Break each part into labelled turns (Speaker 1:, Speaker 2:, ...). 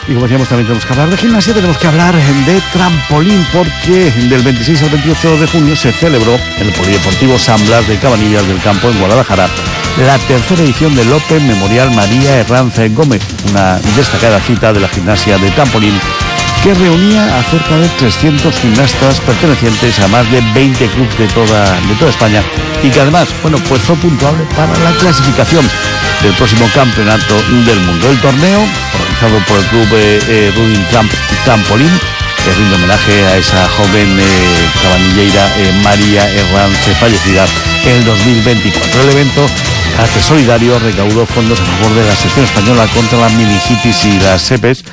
Speaker 1: Y como decíamos, también tenemos que hablar de gimnasia, tenemos que hablar de trampolín, porque del 26 al 28 de junio se celebró en el Polideportivo San Blas de Cabanillas del Campo, en Guadalajara, la tercera edición del Open Memorial María Herranz Gómez, una destacada cita de la gimnasia de trampolín que reunía a cerca de 300 gimnastas pertenecientes a más de 20 clubes de toda España, y que además, pues fue puntuable para la clasificación del próximo campeonato del mundo. El torneo, organizado por el club Rudin Trampolín, rinde homenaje a esa joven cabanilleira María Herranz, fallecida en el 2024. El evento, carácter solidario, recaudó fondos a favor de la Asociación Española contra la Meningitis y la sepse,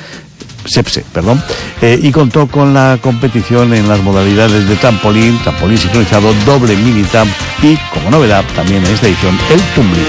Speaker 1: y contó con la competición en las modalidades de trampolín sincronizado, doble mini tramp y, como novedad también en esta edición, el tumbling.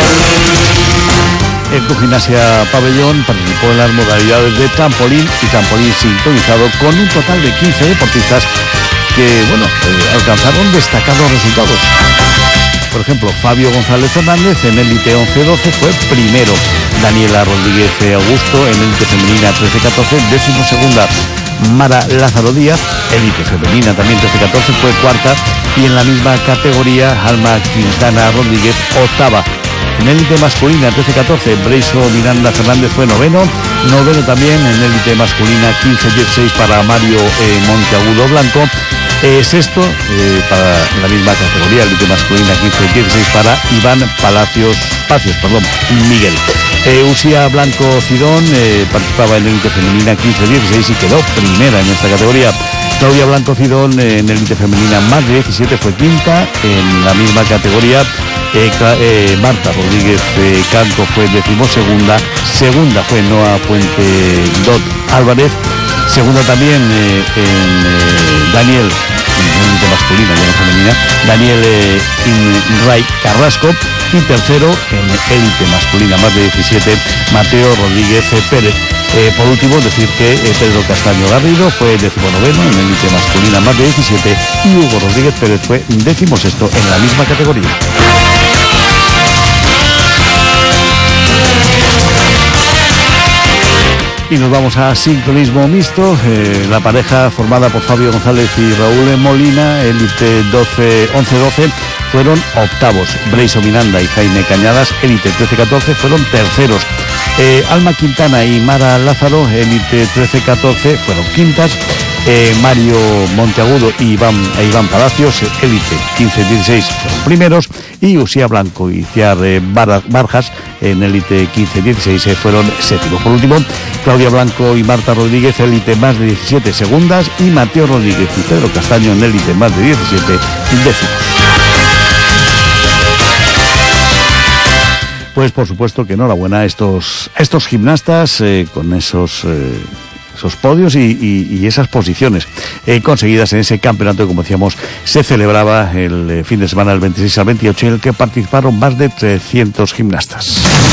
Speaker 1: El Club Gimnasia Pabellón participó en las modalidades de trampolín y trampolín sincronizado con un total de 15 deportistas que, alcanzaron destacados resultados. Por ejemplo, Fabio González Fernández en élite 11-12 fue primero. Daniela Rodríguez Augusto en élite femenina 13-14, 12ª. Mara Lázaro Díaz, élite femenina también 13-14, fue cuarta. Y en la misma categoría, Alma Quintana Rodríguez, 8ª. En élite masculina 13-14, Breiso Miranda Fernández fue noveno también. En élite masculina 15-16 para Mario Monteagudo Blanco. Sexto para la misma categoría, élite masculina 15-16 para Iván Pacios Miguel. Usía Blanco Cidón participaba en élite femenina 15-16 y quedó primera en esta categoría. Claudia Blanco Cidón en élite femenina más de 17 fue quinta. En la misma categoría, Marta Rodríguez Canto fue 12ª. Segunda fue Noa Puente Dot Álvarez. Segunda también en Daniel, en élite masculina, ya no femenina, Daniel Inray Carrasco. Y tercero en élite masculina más de 17, Mateo Rodríguez Pérez. Por último, decir que Pedro Castaño Garrido fue 19º en élite masculina más de 17 y Hugo Rodríguez Pérez fue 16º en la misma categoría. Y nos vamos a sincronismo mixto. La pareja formada por Fabio González y Raúl Molina, élite 11-12, fueron octavos. Breiso Miranda y Jaime Cañadas, élite 13-14, fueron terceros. Alma Quintana y Mara Lázaro, élite 13-14, fueron quintas. Mario Monteagudo y Iván Palacios, élite 15-16, fueron primeros. Y Usía Blanco y Ciar Barjas, en élite 15-16, fueron séptimos. Por último, Claudia Blanco y Marta Rodríguez, élite más de 17, segundas. Y Mateo Rodríguez y Pedro Castaño en élite más de 17, décimos. Pues por supuesto que enhorabuena a estos gimnastas con esos podios y esas posiciones conseguidas en ese campeonato que, como decíamos, se celebraba el fin de semana del 26 al 28, en el que participaron más de 300 gimnastas.